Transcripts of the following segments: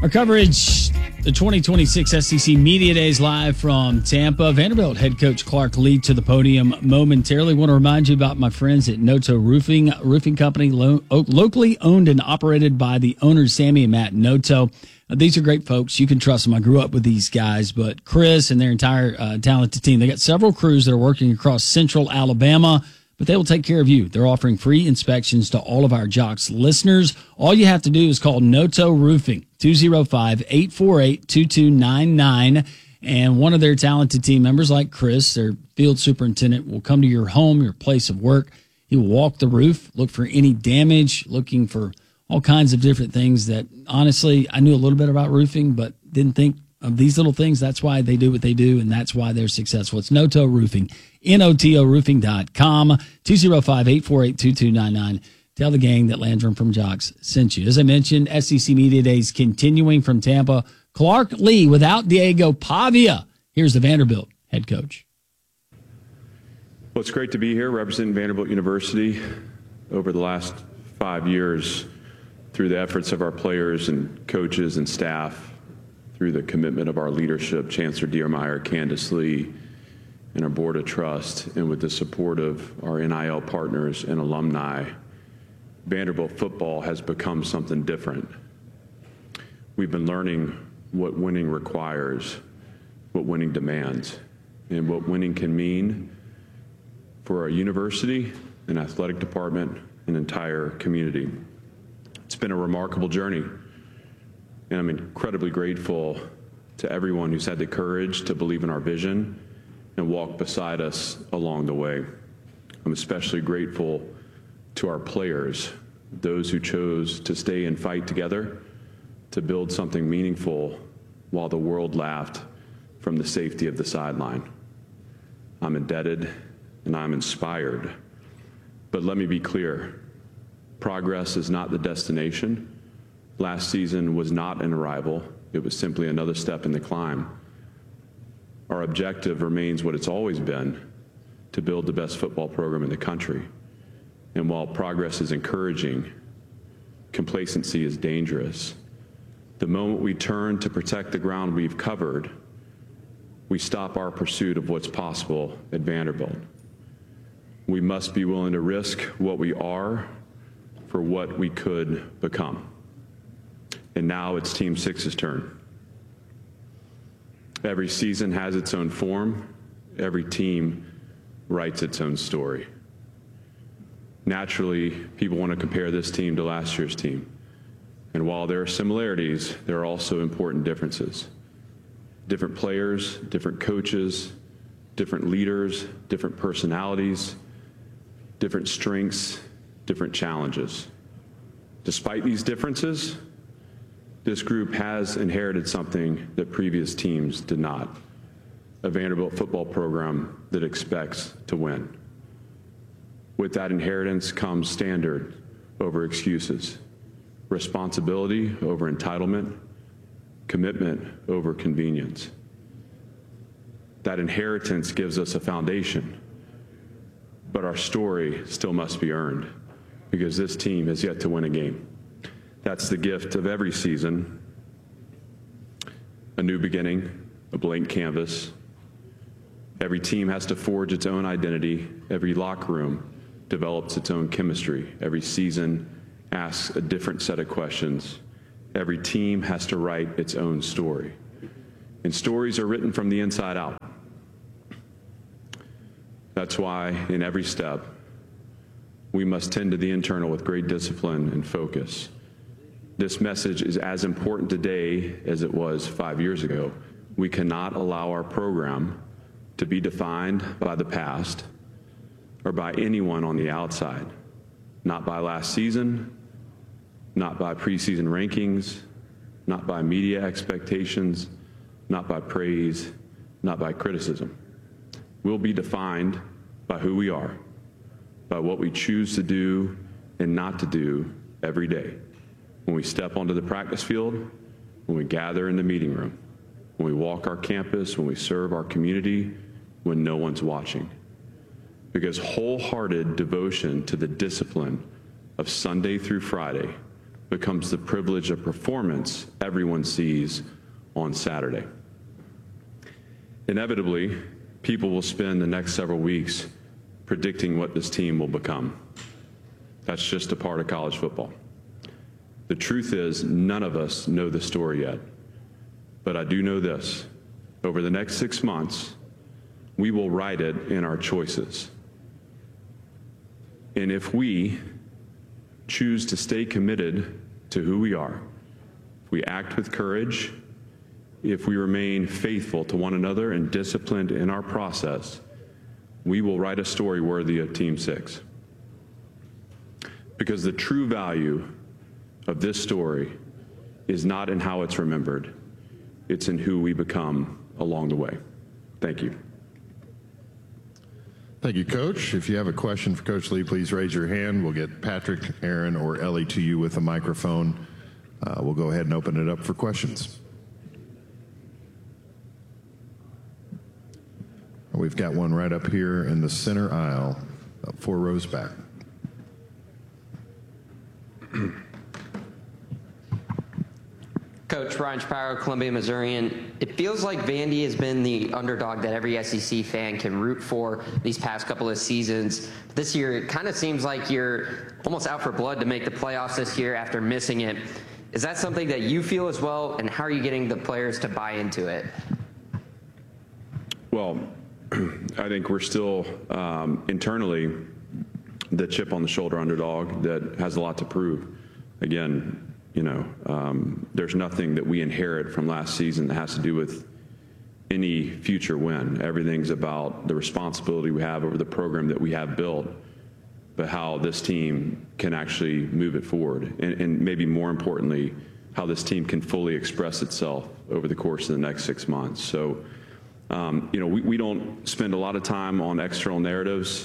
Our coverage, the 2026 SEC Media Days live from Tampa. Vanderbilt head coach Clark Lea to the podium momentarily. Want to remind you about my friends at Noto Roofing Company, locally owned and operated by the owners, Sammy and Matt Noto. These are great folks. You can trust them. I grew up with these guys, but Chris and their entire talented team, they got several crews that are working across central Alabama, but they will take care of you. They're offering free inspections to all of our Jocks listeners. All you have to do is call Noto Roofing, 205-848-2299. And one of their talented team members, like Chris, their field superintendent, will come to your home, your place of work. He will walk the roof, look for any damage, looking for all kinds of different things that, honestly, I knew a little bit about roofing, but didn't think of these little things. That's why they do what they do, and that's why they're successful. It's Noto Roofing, NOTOroofing.com, 205-848-2299. Tell the gang that Landrum from Jocks sent you. As I mentioned, SEC Media Days continuing from Tampa. Clark Lea without Diego Pavia. Here's the Vanderbilt head coach. Well, it's great to be here representing Vanderbilt University over the last 5 years through the efforts of our players and coaches and staff, through the commitment of our leadership, Chancellor Diermeyer, Candace Lee, and our Board of Trust, and with the support of our NIL partners and alumni, Vanderbilt football has become something different. We've been learning what winning requires, what winning demands, and what winning can mean for our university, an athletic department, an entire community. It's been a remarkable journey, and I'm incredibly grateful to everyone who's had the courage to believe in our vision and walk beside us along the way. I'm especially grateful to our players, those who chose to stay and fight together to build something meaningful while the world laughed from the safety of the sideline. I'm indebted and I'm inspired. But let me be clear, progress is not the destination. Last season was not an arrival. It was simply another step in the climb. Our objective remains what it's always been, to build the best football program in the country. And while progress is encouraging, complacency is dangerous. The moment we turn to protect the ground we've covered, we stop our pursuit of what's possible at Vanderbilt. We must be willing to risk what we are for what we could become. And now it's Team 6's turn. Every season has its own form. Every team writes its own story. Naturally, people want to compare this team to last year's team. And while there are similarities, there are also important differences. Different players, different coaches, different leaders, different personalities, different strengths, different challenges. Despite these differences, this group has inherited something that previous teams did not, a Vanderbilt football program that expects to win. With that inheritance comes standard over excuses, responsibility over entitlement, commitment over convenience. That inheritance gives us a foundation, but our story still must be earned because this team has yet to win a game. That's the gift of every season, a new beginning, a blank canvas. Every team has to forge its own identity. Every locker room develops its own chemistry. Every season asks a different set of questions. Every team has to write its own story. And stories are written from the inside out. That's why in every step, we must tend to the internal with great discipline and focus. This message is as important today as it was 5 years ago. We cannot allow our program to be defined by the past or by anyone on the outside, not by last season, not by preseason rankings, not by media expectations, not by praise, not by criticism. We'll be defined by who we are, by what we choose to do and not to do every day. When we step onto the practice field, when we gather in the meeting room, when we walk our campus, when we serve our community, when no one's watching. Because wholehearted devotion to the discipline of Sunday through Friday becomes the privilege of performance everyone sees on Saturday. Inevitably, people will spend the next several weeks predicting what this team will become. That's just a part of college football. The truth is, none of us know the story yet. But I do know this. Over the next 6 months, we will write it in our choices. And if we choose to stay committed to who we are, if we act with courage, if we remain faithful to one another and disciplined in our process, we will write a story worthy of Team 6. Because the true value of this story is not in how it's remembered, it's in who we become along the way. Thank you. Thank you, Coach. If you have a question for Coach Lee, please raise your hand. We'll get Patrick, Aaron, or Ellie to you with a microphone. We'll go ahead and open it up for questions. We've got one right up here in the center aisle, 4 rows back. Coach, Ryan Shapiro, Columbia, Missourian. It feels like Vandy has been the underdog that every SEC fan can root for these past couple of seasons. This year, it kind of seems like you're almost out for blood to make the playoffs this year after missing it. Is that something that you feel as well, and how are you getting the players to buy into it? Well, I think we're still internally the chip on the shoulder underdog that has a lot to prove. Again, you know, there's nothing that we inherit from last season that has to do with any future win. Everything's about the responsibility we have over the program that we have built, but how this team can actually move it forward. And maybe more importantly, how this team can fully express itself over the course of the next 6 months. So, you know, we don't spend a lot of time on external narratives.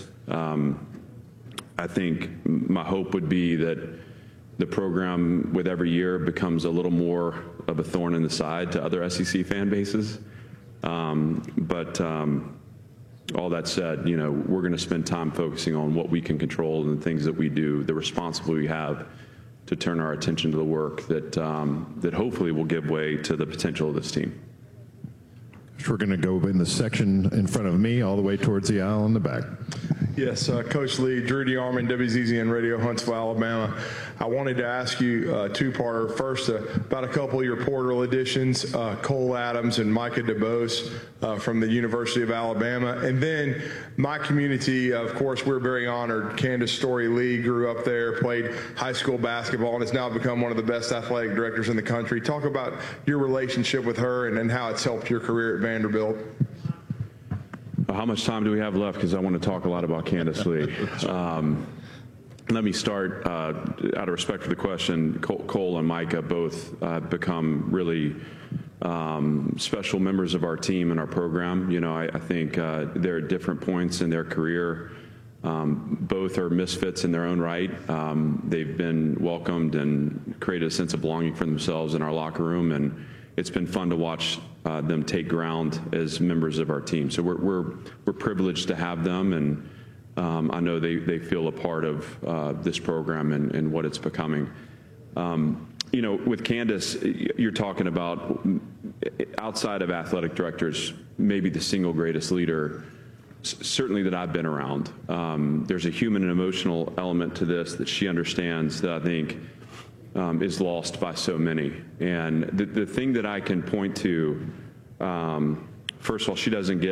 I think my hope would be that the program with every year becomes a little more of a thorn in the side to other SEC fan bases. But all that said, you know, we're going to spend time focusing on what we can control and the things that we do, the responsibility we have to turn our attention to the work that, that hopefully will give way to the potential of this team. We're going to go in the section in front of me all the way towards the aisle in the back. Yes, Coach Lee, Drew DeArmond, WZZN Radio, Huntsville, Alabama. I wanted to ask you a two-parter. First, about a couple of your portal additions, Cole Adams and Micah DeBose from the University of Alabama. And then my community, of course, we're very honored. Candace Story Lee grew up there, played high school basketball, and has now become one of the best athletic directors in the country. Talk about your relationship with her and how it's helped your career at Vanderbilt. How much time do we have left? Because I want to talk a lot about Candace Lee. Let me start, out of respect for the question, Cole and Micah both become really special members of our team and our program. You know, I think they're at different points in their career. Both are misfits in their own right. They've been welcomed and created a sense of belonging for themselves in our locker room, and it's been fun to watch them take ground as members of our team. So we're privileged to have them, and I know they feel a part of this program and what it's becoming. You know, with Candace, you're talking about, outside of athletic directors, maybe the single greatest leader, certainly that I've been around. There's a human and emotional element to this that she understands that I think is lost by so many. And the thing that I can point to, first of all, she doesn't get